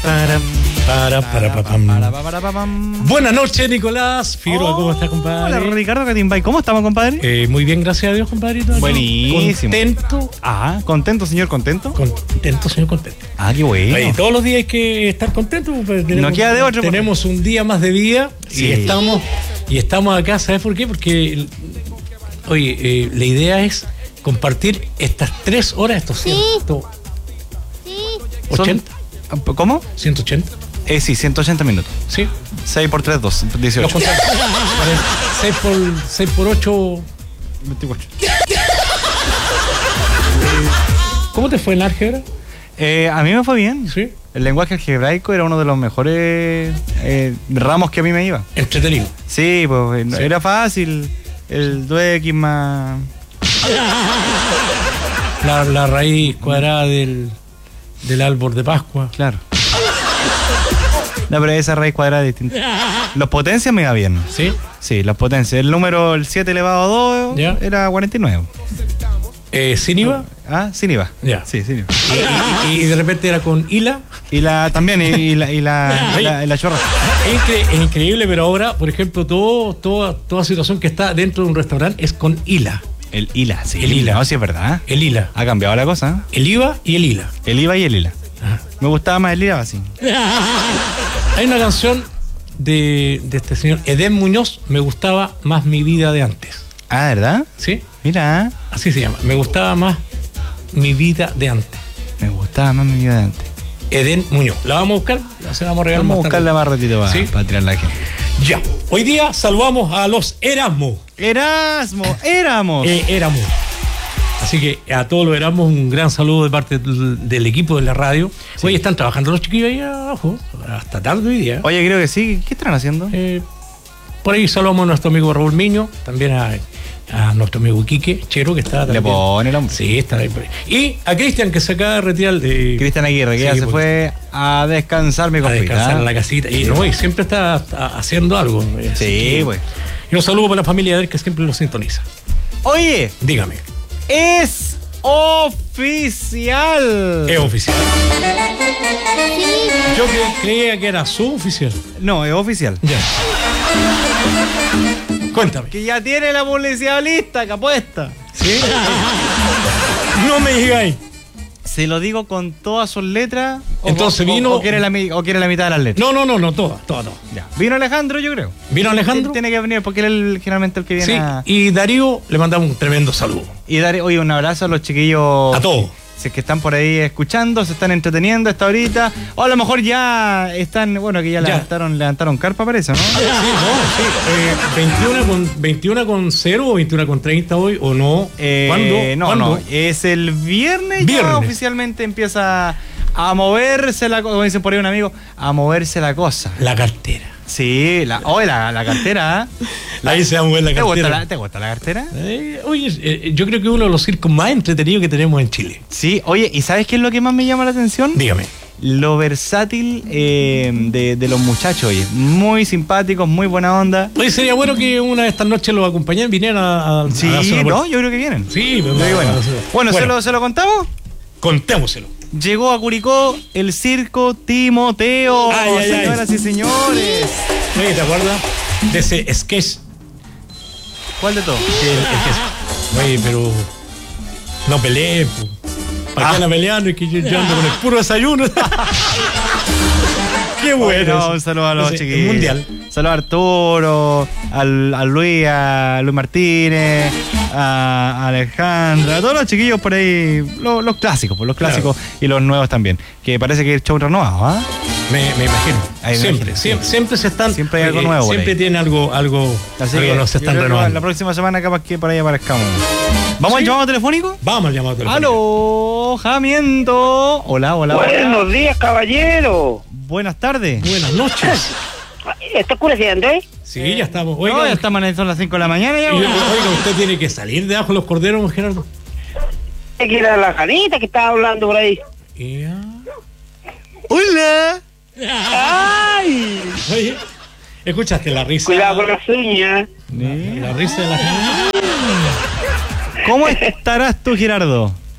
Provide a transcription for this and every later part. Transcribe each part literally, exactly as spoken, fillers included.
Para, para, para, para, para, para, para, Buenas noches, Nicolás Figueroa, ¿cómo estás, compadre? Hola, Ricardo Catimbay, ¿cómo estamos, compadre? Eh, muy bien, gracias a Dios, compadrito. Buenísimo. Contento. Ah, contento, señor, contento. Contento, señor, contento. Ah, qué bueno. Oye, todos los días hay que estar contentos. Pues, tenemos, no queda de otro. Tenemos porque... un día más de vida sí. y estamos y estamos acá, ¿sabes por qué? Porque, oye, eh, la idea es compartir estas tres horas, estos sí. ciento ochenta. Son, ¿cómo? ciento ochenta. Eh, sí, ciento ochenta minutos. Sí. seis por tres, dos, dieciocho. seis por ocho, veinticuatro. ¿Cómo te fue en álgebra? Eh, a mí me fue bien. Sí. El lenguaje algebraico era uno de los mejores eh, ramos que a mí me iba. Entretenido. Sí, pues sí. Era fácil. El dos equis más... La, la raíz cuadrada del, del árbol de Pascua. Claro. No, pero esa raíz cuadrada es distinta. Los potencias me iba bien. ¿Sí? Sí, los potencias. El número, el siete elevado a dos, ¿ya? Era cuarenta y nueve. Eh, ¿Sin I V A? Ah, sin I V A. Ya. Sí, sin I V A. Y, y, y de repente era con I L A. Y la también, y, y la, y la, y la, y la chorra. Es, incre es increíble, pero ahora, por ejemplo, todo, todo, toda situación que está dentro de un restaurante es con I L A. El I L A, sí. El I L A. No, sí es verdad. El I L A. Ha cambiado la cosa. El I V A y el I L A. El I V A y el I L A. Ajá. Me gustaba más el I V A, sí. Hay una canción de, de este señor Edén Muñoz, Me gustaba más mi vida de antes. Ah, ¿verdad? Sí. Mira. Así se llama. Me gustaba más mi vida de antes. Me gustaba más mi vida de antes. Edén Muñoz. ¿La vamos a buscar? La se la vamos a regalar. Vamos a buscarla más ratito para, ¿sí? para tirar la gente. Ya. Hoy día saludamos a los Erasmo. Erasmo, Éramos. Eh, Éramos. Así que a todos los Erasmos un gran saludo de parte del, del equipo de la radio. Sí. Hoy están trabajando los chiquillos ahí abajo, hasta tarde hoy día. Oye, creo que sí. ¿Qué están haciendo? Eh, por ahí saludamos a nuestro amigo Raúl Miño, también a, a nuestro amigo Quique Chero, que está también. Le pone el hombre. Sí, está ahí por ahí. Y a Cristian, que se acaba de retirar de... Cristian Aguirre, que sí, ya se fue a descansar, mi compita. A descansar en la casita. Y, no, y siempre está, está haciendo algo. Sí, pues. Y un saludo para la familia de él, que siempre lo sintoniza. Oye. Dígame. Es oficial. Es oficial. Yo que creía que era suboficial. No, es oficial. Ya. Cuéntame. Que ya tiene la publicidad lista, que apuesta. ¿Sí? No me digáis. Se lo digo con todas sus letras. Entonces o, vino. O, o, quiere la, o quiere la mitad de las letras. No, no, no, no, todas, todas, todas. Ya. Vino Alejandro, yo creo. ¿Vino Alejandro? Él tiene que venir porque él es generalmente el que viene. Sí, a... y Darío le mandamos un tremendo saludo. Y Darío, oye, un abrazo a los chiquillos. A todos. Si es que están por ahí escuchando, se están entreteniendo hasta ahorita. O a lo mejor ya están, bueno, que ya, ya. levantaron levantaron carpa, parece, ¿no? Sí, no, sí. Eh, veintiuno, con, veintiuno con cero o veintiuno con treinta hoy, ¿o no? Eh, ¿Cuándo? No, ¿Cuándo? no. Es el viernes, viernes. Ya oficialmente empieza a moverse la cosa, como dicen por ahí un amigo, a moverse la cosa. La cartera. Sí, la, oh, la, la cartera. La, Ahí se va a mover la ¿te cartera. Gusta la, ¿Te gusta la cartera? Eh, oye, eh, yo creo que es uno de los circos más entretenidos que tenemos en Chile. Sí, oye, ¿y sabes qué es lo que más me llama la atención? Dígame. Lo versátil eh, de, de los muchachos, oye. Muy simpáticos, muy buena onda. Oye, sería bueno que una de estas noches los acompañaran, vinieran a... a sí, a no, yo creo que vienen. Sí, pero bueno. Bueno, bueno, ¿se, lo, ¿se lo contamos? Contémoselo. Llegó a Curicó el circo Timoteo, ay, ay, señoras ay. y señores. Oye, ¿te acuerdas de ese sketch? ¿Cuál de todos? El, el que, oye, pero no peleen, ¿para ah. qué andan peleando? Es que yo, yo ando con el puro desayuno. Qué bueno. Oye, no, un saludo a los Entonces, chiquillos. Mundial. Saludos a Arturo, al, a Luis, a Luis Martínez, a, a Alejandra, a todos los chiquillos por ahí, los, los clásicos, los clásicos claro. Y los nuevos también. Que parece que es show renovado, ¿ah? ¿eh? Me, me imagino. Ahí siempre, me imagino. Siempre, sí. siempre se están. Siempre hay algo nuevo. Eh, siempre tienen algo, algo, Así algo que no se están renovando. La próxima semana capaz que por ahí aparezcamos. ¿Vamos ¿Sí? al llamado telefónico? Vamos al llamado telefónico. Alojamiento. Hola, hola. Buenos hola. días, caballero. Buenas tardes. Buenas noches. ¿Está oscureciendo, eh? Sí, ya estamos. Oiga, no, ya estamos a las cinco de la mañana. Ya, oiga, usted tiene que salir debajo de los corderos, Gerardo. Hay que ir a la Janita que estaba hablando por ahí. Yeah. ¡Hola! ¡Ay! Oye, ¿escuchaste la risa? Cuidado con las uñas. La, la risa de la Janita. ¿Cómo estarás tú, Gerardo?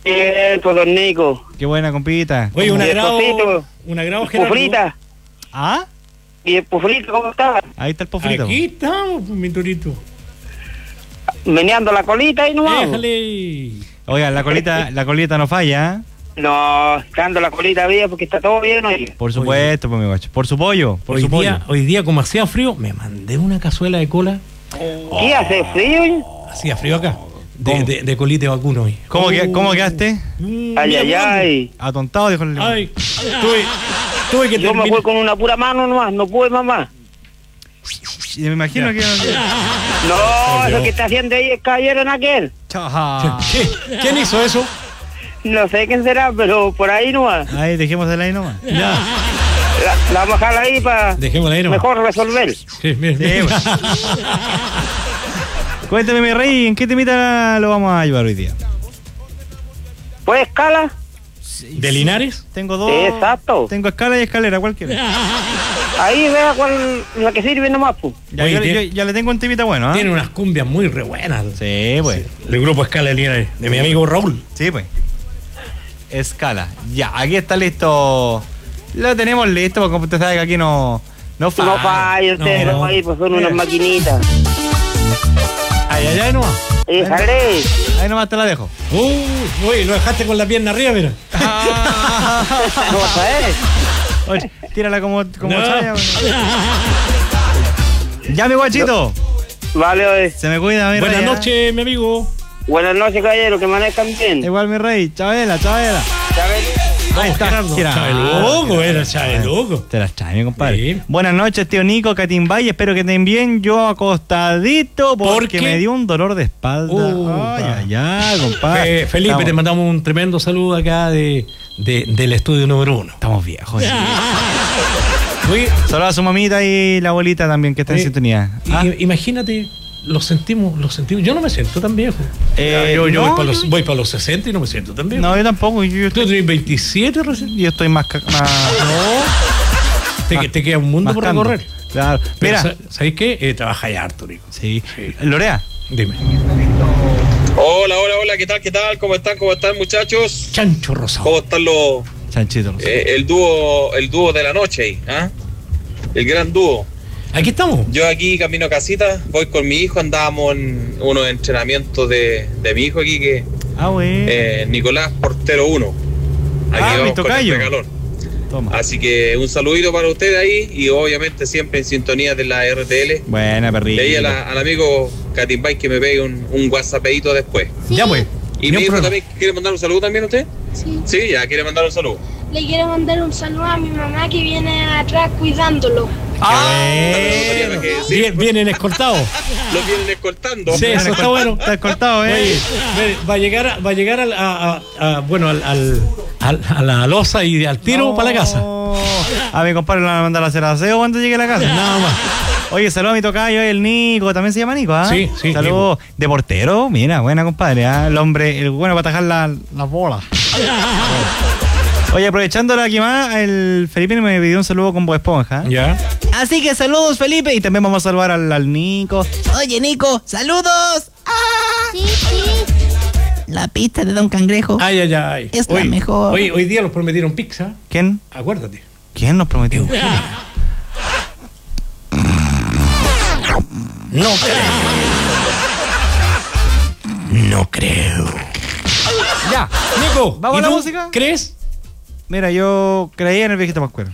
Bien, pues, don Nico. Qué buena, compita. Oye, un Y el agrado. pofrito. Un agrado, Gerardo. Pufrita. ¿Ah? ¿Y el pufrito cómo está? Ahí está el pofrito. Aquí estamos, pues, mi torito. Meneando la colita y no vamos. Déjale. Oiga, la colita, la colita no falla, ¿eh? No, echando la colita bien porque está todo bien, oye. Por supuesto, pues, mi guacho. Por su pollo, por Hoy su pollo. día, hoy día, como hacía frío, me mandé una cazuela de cola. ¿Qué hace frío? Hacía frío acá. De, ¿Cómo? de, de colite vacuno hoy. ¿Cómo, que, Oh. ¿Cómo quedaste? Mm, Ay, mira, ay, ¿dónde? ay. Atontado, dijo el Ay, tuve, tuve que Yo me terminar. fui con una pura mano nomás, no pude mamá. Y me imagino que... No, lo que está haciendo ahí es caballero en aquel. Chao. ¿Qué? ¿Quién hizo eso? No sé quién será, pero por ahí nomás. Ahí, dejémosela ahí nomás. Ya. La, la vamos a dejar ahí para Dejémosla ahí nomás. mejor resolver. Sí, mira, Sí, mira. bueno. Cuéntame, mi rey, ¿en qué temita lo vamos a ayudar hoy día? Pues escala. ¿De Linares? Tengo dos. Exacto. Tengo escala y escalera, cualquiera. Ahí vea cuál la que sirve nomás, pues. Ya, Oye, yo- tiene- yo- ya le tengo un temita bueno, ¿ah? Tiene unas cumbias muy re buenas. Sí, pues. El grupo Escala de Linares, de mi amigo Raúl. Sí, pues. Escala. Ya, aquí está listo. Lo tenemos listo, porque como usted sabe que aquí no, no falla. No falla, ustedes no. no, ahí, pues son unas Mira. maquinitas. Ay, ay, ay, no. Déjale. Ahí nomás te la dejo. Uy, uy, lo dejaste con la pierna arriba, mira. No vas a ver. Oye, tírala como, como No. chaya. Ya, mi guachito. Vale, oye. Se me cuida, mi Buenas rey, ¿ah? noches, mi amigo. Buenas noches, caballero, que manejan bien. Igual, mi rey. Chabela, chabela. Ahí está. Gerardo. Gira. Chabeluco, era chabeluco. Te las trae, mi compadre. Sí. Buenas noches, tío Nico, Catimbay. Espero que estén bien. Yo acostadito ¿Por porque qué? me dio un dolor de espalda. Uh, ay, pa. ay, ay, compadre. Eh, Felipe, Estamos- te mandamos un tremendo saludo acá de, de- del estudio número uno. Estamos viejos. sí. Oye, Saludos a su mamita y la abuelita también que está en eh, sintonía. i- Ah, Imagínate, lo sentimos, lo sentimos. Yo no me siento tan viejo. Eh, yo yo no, voy, para los, yo- voy para los sesenta y no me siento tan viejo. no, yo tampoco. Yo, yo Tú estoy, tenés veintisiete recién. yo estoy más. ca- más Te, más- te queda un mundo por mascando. recorrer. Claro. Pero, Mira. sa- ¿sabéis qué? Eh, trabajáis harto, Nico. Sí. Sí. Lorea. Dime. Hola, hola, hola, ¿qué tal, qué tal? ¿Cómo están, cómo están, muchachos? Chancho Rosado. ¿Cómo están los, Chanchito. no sé. eh, el dúo, el dúo de la noche ahí, ¿ah? El gran dúo. Aquí estamos. Yo aquí camino a casita, voy con mi hijo, andábamos en unos entrenamientos de, de mi hijo aquí, que Ah, güey. eh, Nicolás Portero uno. Aquí Ah, mi vamos con el tocayo. regalón. Toma. Así que un saludito para ustedes ahí y obviamente siempre en sintonía de la R T L. Buena, perrito. Le ahí a la- al amigo Catimbay que me pegue un, un WhatsAppito después. Ya, pues. ¿Y Ni mi un hijo problema. también quiere mandar un saludo también a usted? Sí. Sí, ya quiere mandar un saludo. Le quiero mandar un saludo a mi mamá que viene atrás cuidándolo. Ah, bueno. bueno. Bien- vienen escoltados. Lo vienen escoltando. Sí, eso está bueno. Está cortado, ¿eh? Oye, ve, va a llegar, a- va a, llegar al- a, a- a- bueno, al, al- al- a la loza y al tiro No. para la casa. A mi compadre le van a mandar a hacer aseo cuando llegue a la casa. Nada más. Oye, saludos a mi tocayo, el Nico. También se llama Nico, ¿ah? Sí, sí, Saludos. De portero, mira, buena compadre, ¿ah? El hombre, el bueno para atajar la- las bolas. Oye, aprovechando aquí más, el Felipe me pidió un saludo con Bob Esponja. Ya. Así que saludos, Felipe. Y también vamos a saludar al, al Nico. Oye, Nico, saludos. ¡Ah! Sí, sí. La pista de Don Cangrejo. Ay, ay, ay. Es la Hoy- mejor. Hoy, hoy día nos prometieron pizza. ¿Quién? Acuérdate. ¿Quién nos prometió? No creo. No creo. Ya. Nico, ¿Vamos ¿y a la tú música? ¿Crees? Mira, yo creía en el viejito Pascuero.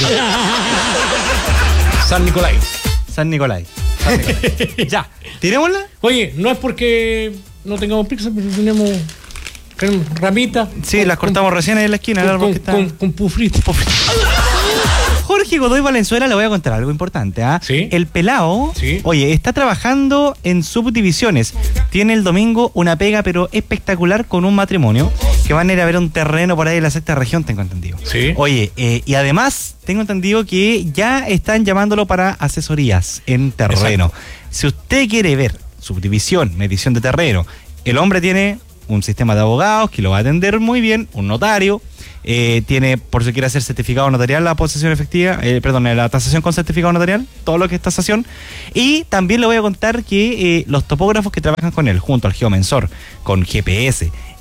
San Nicolás. San Nicolás. San Nicolás. Ya. ¿Tirémosla? Oye, no es porque no tengamos pizza, pero tenemos, tenemos ramitas. Sí, con- las cortamos recién ahí en la esquina. Con, el árbol con, que está- con, con pufrito. Jorge Godoy Valenzuela, le voy a contar algo importante. ¿Ah? Sí. El pelao, Sí. oye, está trabajando en subdivisiones. Tiene el domingo una pega, pero espectacular, con un matrimonio que van a ir a ver un terreno por ahí en la sexta región, tengo entendido. Sí. Oye, eh, y además tengo entendido que ya están llamándolo para asesorías en terreno. Exacto. Si usted quiere ver subdivisión, medición de terreno, el hombre tiene un sistema de abogados que lo va a atender muy bien, un notario. Eh, tiene, por si quiere hacer certificado notarial, la posesión efectiva, eh, perdón, la tasación con certificado notarial, todo lo que es tasación. Y también le voy a contar que eh, los topógrafos que trabajan con él, junto al geomensor, con G P S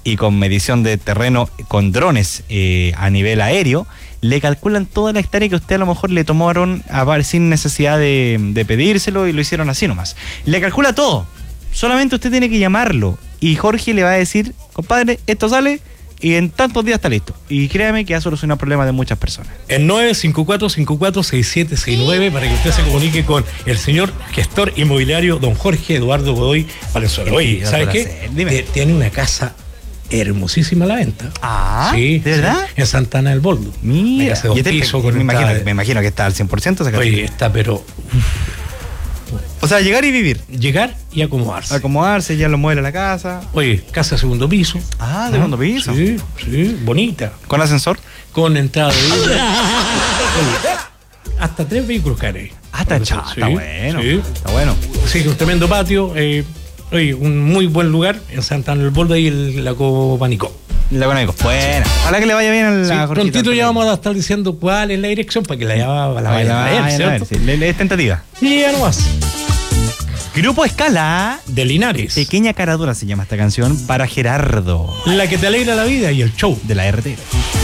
y con medición de terreno con drones eh, a nivel aéreo, le calculan toda la hectárea que usted a lo mejor le tomaron a par sin necesidad de, de pedírselo y lo hicieron así nomás. Le calcula todo. Solamente usted tiene que llamarlo y Jorge le va a decir, compadre, esto sale y en tantos días está listo. Y créame que ha solucionado problemas de muchas personas. El nueve cinco cuatro cinco cuatro seis siete seis nueve para que usted se comunique con el señor gestor inmobiliario don Jorge Eduardo Godoy Valenzuela. Oye, ¿sabes qué? Dime. Tiene una casa hermosísima a la venta. Ah, sí, ¿de verdad? Sí, en Santana del Boldo. Mira, hace dos y este, pisos, me, imagino, de... me imagino que está al cien por ciento esa casa. Oye, está pero... O sea, llegar y vivir. Llegar y acomodarse. Acomodarse, ya lo mueble la casa. Oye, casa segundo piso. Ah, de segundo piso. Sí, sí, bonita. ¿Con ascensor? Con entrada de vida. Hasta tres vehículos caen ahí. Ah, está, cha, sí, está bueno. Sí. Está bueno. Sí, un tremendo patio. Eh, oye, un muy buen lugar en Santana del Boldo y el Lago Panicó. La Conaco. Bueno, ojalá que le vaya bien a la sí, Jorgita. Prontito ya vamos a estar diciendo cuál es la dirección para que la, la, la vayan a ver, ¿cierto? Sí, es tentativa. Y ya nomás. Grupo Escala de Linares. Pequeña Caradura se llama esta canción para Gerardo. La que te alegra la vida y el show de la R T.